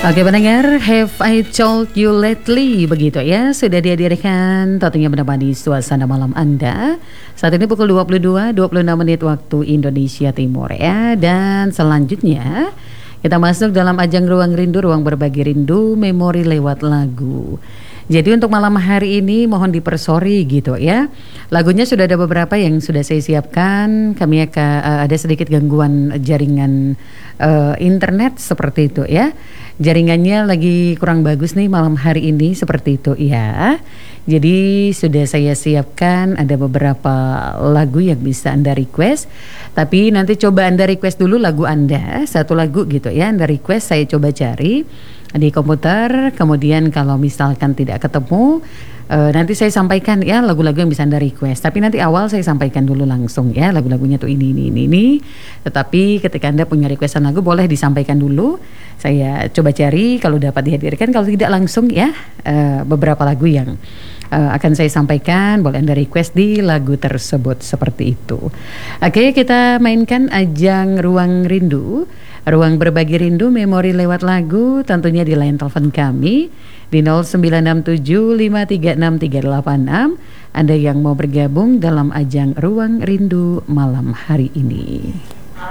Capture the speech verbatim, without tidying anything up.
Oke pendengar, Have I Told You Lately, begitu ya, sudah dihadirkan tentunya menemani suasana malam Anda. Saat ini pukul dua puluh dua dua puluh enam menit waktu Indonesia Timur ya. Dan selanjutnya kita masuk dalam ajang Ruang Rindu, Ruang Berbagi Rindu, Memori lewat lagu. Jadi untuk malam hari ini mohon dipersori gitu ya. Lagunya sudah ada beberapa yang sudah saya siapkan. Kami akan uh, ada sedikit gangguan jaringan uh, internet seperti itu ya. Jaringannya lagi kurang bagus nih malam hari ini seperti itu ya. Jadi sudah saya siapkan ada beberapa lagu yang bisa Anda request. Tapi nanti coba Anda request dulu lagu Anda, satu lagu gitu ya. Anda request, saya coba cari di komputer, kemudian kalau misalkan tidak ketemu, uh, nanti saya sampaikan ya lagu-lagu yang bisa Anda request. Tapi nanti awal saya sampaikan dulu langsung ya lagu-lagunya tuh ini, ini, ini, ini. Tetapi ketika Anda punya requestan lagu boleh disampaikan dulu. Saya coba cari kalau dapat dihadirkan, kalau tidak langsung ya uh, beberapa lagu yang uh, akan saya sampaikan, boleh Anda request di lagu tersebut seperti itu. Oke, kita mainkan ajang Ruang Rindu, Ruang Berbagi Rindu, Memori lewat lagu, tentunya di line telepon kami di nol sembilan enam tujuh lima tiga enam tiga delapan enam. Anda yang mau bergabung dalam ajang Ruang Rindu malam hari ini.